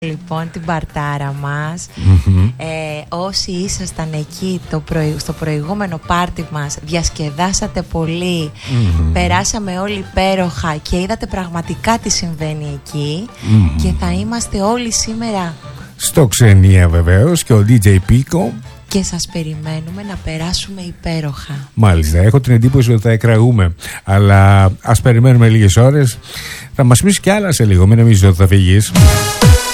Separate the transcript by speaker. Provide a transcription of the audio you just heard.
Speaker 1: Λοιπόν, την παρτάρα μας. Όσοι ήσασταν εκεί στο προηγούμενο πάρτι μας, διασκεδάσατε πολύ, περάσαμε όλοι υπέροχα και είδατε πραγματικά τι συμβαίνει εκεί. Και θα είμαστε όλοι σήμερα
Speaker 2: στο Ξενία βεβαίως και ο DJ Pico.
Speaker 1: Και σας περιμένουμε να περάσουμε υπέροχα.
Speaker 2: Μάλιστα, έχω την εντύπωση ότι θα εκραγούμε. Αλλά ας περιμένουμε λίγες ώρες. Θα μας πεις κι άλλα σε λίγο, μην νομίζεις ότι θα φύγεις.